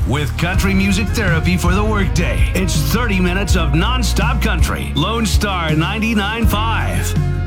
with country music therapy for the workday. It's 30 minutes of non-stop country. Lone Star 99.5.